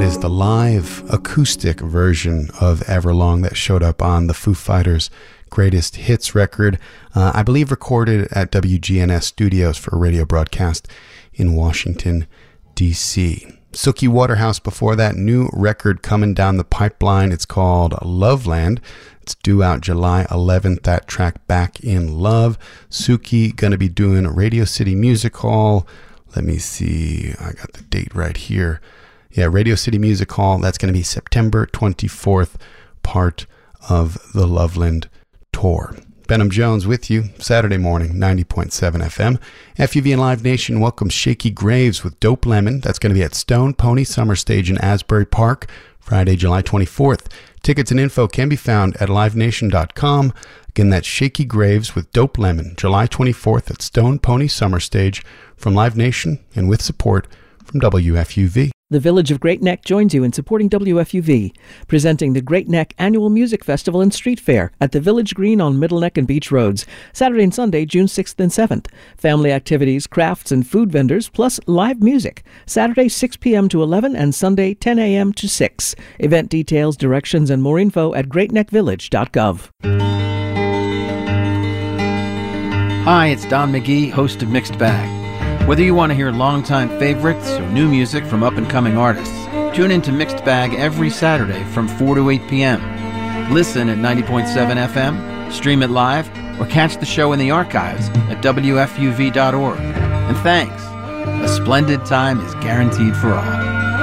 is the live acoustic version of Everlong that showed up on the Foo Fighters' Greatest Hits record, I believe recorded at WGNS Studios for a radio broadcast in Washington, D.C. Suki Waterhouse before that, new record coming down the pipeline. It's called Loveland. It's due out July 11th, that track Back in Love. Suki going to be doing Radio City Music Hall. Let me see, I got the date right here. Yeah, Radio City Music Hall, that's going to be September 24th, part of the Loveland tour. Benham Jones with you, Saturday morning, 90.7 FM. FUV and Live Nation welcomes Shaky Graves with Dope Lemon. That's going to be at Stone Pony Summer Stage in Asbury Park, Friday, July 24th. Tickets and info can be found at livenation.com. Again, that's Shaky Graves with Dope Lemon, July 24th at Stone Pony Summer Stage from Live Nation and with support from WFUV. The Village of Great Neck joins you in supporting WFUV, presenting the Great Neck Annual Music Festival and Street Fair at the Village Green on Middle Neck and Beach Roads, Saturday and Sunday, June 6th and 7th. Family activities, crafts, and food vendors, plus live music. Saturday, 6 p.m. to 11 and Sunday, 10 a.m. to 6. Event details, directions, and more info at greatneckvillage.gov. Hi, it's Don McGee, host of Mixed Bag. Whether you want to hear longtime favorites or new music from up-and-coming artists, tune in to Mixed Bag every Saturday from 4 to 8 p.m. Listen at 90.7 FM, stream it live, or catch the show in the archives at WFUV.org. And thanks. A splendid time is guaranteed for all.